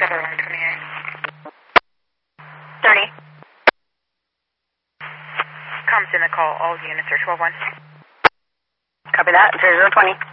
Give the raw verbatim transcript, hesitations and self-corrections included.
seven one twenty-eight. thirty. Comes in the call. All units are twelve one. Copy that. zero zero twenty.